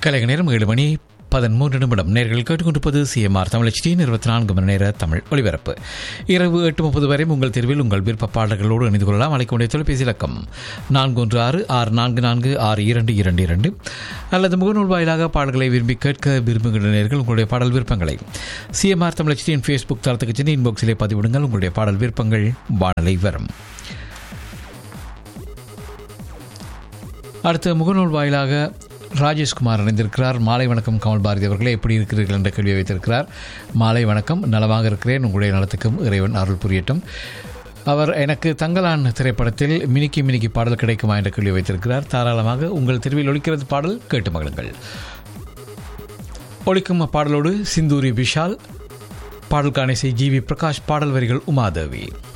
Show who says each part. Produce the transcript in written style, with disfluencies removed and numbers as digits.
Speaker 1: கலைக நேரம் 7 மணி 13 நிமிடம். நேர்கள் கேட்டுக்கொண்டிருப்பது சிஎம்ஆர் தமிழ் HD 24 மணி நேர தமிழ் ஒலிபரப்பு. இரவு 8:30 வரை உங்கள் தேர்வில் உங்கள் விருப்ப பாடல்களோடு இணைந்து கொள்ளலாம். அழைக்கக்கூடிய தொலைபேசி இலக்கம் 4166446222 அல்லது முகநூல் வாயிலாக பாடல்களை விரும்பி கேட்க விரும்புகின்ற நேர்கள் உங்களுடைய பாடல் விருப்பங்களை சிஎம்ஆர் தமிழ் HDயின் ஃபேஸ்புக் தளத்துக்கு சென்று இன்பாக்ஸிலே பதிவிடுங்கள். உங்களுடைய பாடல் விருப்பங்கள் வானலை வரும். அடுத்த முகநூல் வாயிலாக ராஜேஷ்குமார் இணைந்திருக்கிறார். மாலை வணக்கம் கமல் பாரதி அவர்களே, எப்படி இருக்கிறீர்கள் என்ற கேள்வியை வைத்திருக்கிறார். மாலை வணக்கம், நலமாக இருக்கிறேன், உங்களுடைய நலத்துக்கும் இறைவன் அருள் புரியட்டும். அவர் எனக்கு தங்கலான் திரைப்படத்தில் மினிக்கி மினிக்கி பாடல் கிடைக்குமா என்ற கேள்வியை வைத்திருக்கிறார். தாராளமாக உங்கள் தெருவில் ஒலிக்கிறது பாடல், கேட்டு மகிழுங்கள். ஒலிக்கும் பாடலோடு சிந்தூரி விஷால், பாடலுக்கான இசை ஜிவி பிரகாஷ், பாடல் வரிகள் உமாதேவி.